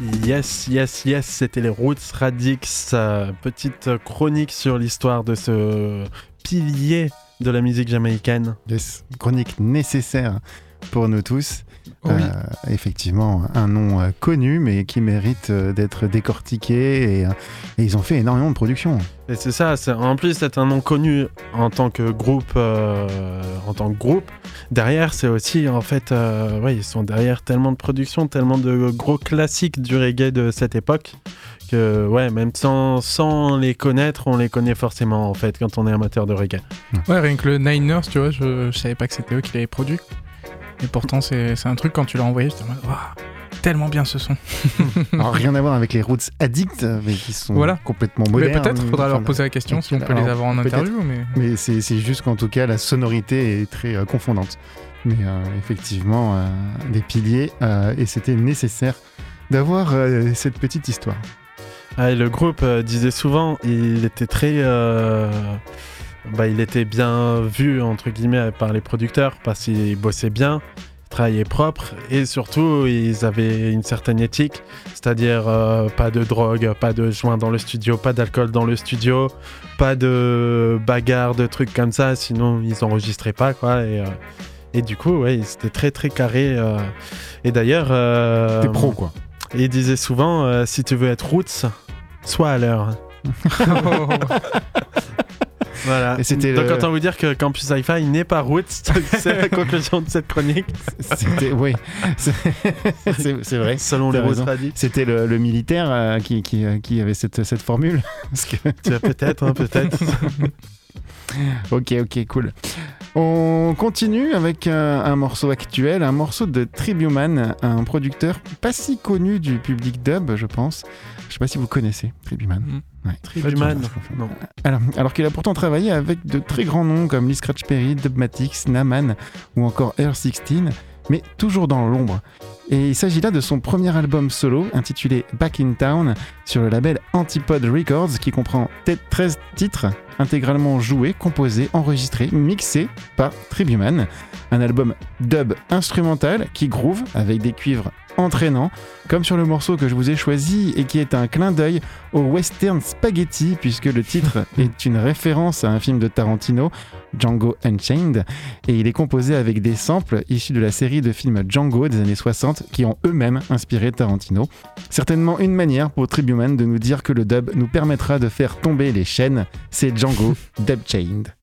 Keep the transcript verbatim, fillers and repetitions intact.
Yes, yes, yes, c'était les Roots Radics, euh, petite chronique sur l'histoire de ce pilier de la musique jamaïcaine. Yes, chronique nécessaire pour nous tous. Oui. Euh, effectivement, un nom euh, connu, mais qui mérite euh, d'être décortiqué. Et, euh, et ils ont fait énormément de productions. Et c'est ça, c'est, en plus c'est un nom connu en tant que groupe, euh, en tant que groupe. Derrière, c'est aussi, en fait, euh, ouais, ils sont derrière tellement de productions, tellement de gros classiques du reggae de cette époque, que ouais, même sans, sans les connaître, on les connaît forcément, en fait, quand on est amateur de reggae. Ouais, rien que le Niners, tu vois, je, je savais pas que c'était eux qui l'avaient produit. Et pourtant, c'est, c'est un truc, quand tu l'as envoyé, j'étais en mode, waouh, tellement bien ce son. Alors, rien à voir avec les Roots Addicts, mais qui sont voilà. complètement modernes. Mais peut-être, faudra enfin, leur poser la question si on peut alors, les avoir en peut-être. interview. Mais, mais c'est, c'est juste qu'en tout cas, la sonorité est très euh, confondante. Mais euh, effectivement, euh, des piliers, euh, et c'était nécessaire d'avoir euh, cette petite histoire. Ah, et le groupe euh, disait souvent, il était très... Euh... Bah, il était bien vu, entre guillemets, par les producteurs, parce qu'ils bossaient bien, ils travaillaient propre, et surtout, ils avaient une certaine éthique, c'est-à-dire euh, pas de drogue, pas de joint dans le studio, pas d'alcool dans le studio, pas de bagarre, de trucs comme ça, sinon ils enregistraient pas, quoi, et, euh, et du coup, ouais, c'était très très carré, euh, et d'ailleurs... Euh, T'es pro, quoi. Et ils disaient souvent, euh, si tu veux être roots, sois à l'heure. Voilà. Et c'était Donc le... autant vous dire que Campus Hi-Fi n'est pas roots, c'est la conclusion de cette chronique. C'était, oui, c'est, c'est, c'est vrai. Selon les Roots Radics. C'était le, le militaire euh, qui, qui, qui avait cette, cette formule. Parce que... Tu vois, peut-être, hein, peut-être. Ok, ok, cool. On continue avec un, un morceau actuel, un morceau de Tribuman, un producteur pas si connu du public dub, je pense. Je sais pas si vous connaissez Tribuman. Mmh. Ouais. Tribuman, non. Alors, alors qu'il a pourtant travaillé avec de très grands noms comme Lee Scratch Perry, Dubmatix, Naman ou encore Earl seize, mais toujours dans l'ombre. Et il s'agit là de son premier album solo intitulé Back in Town sur le label Antipode Records qui comprend treize titres intégralement joués, composés, enregistrés, mixés par Tribuman. Un album dub instrumental qui groove avec des cuivres entraînants, comme sur le morceau que je vous ai choisi et qui est un clin d'œil au western spaghetti puisque le titre est une référence à un film de Tarantino, Django Unchained, et il est composé avec des samples issus de la série de films Django des années soixante qui ont eux-mêmes inspiré Tarantino. Certainement une manière pour Tribuman de nous dire que le dub nous permettra de faire tomber les chaînes, c'est Django Dubchained.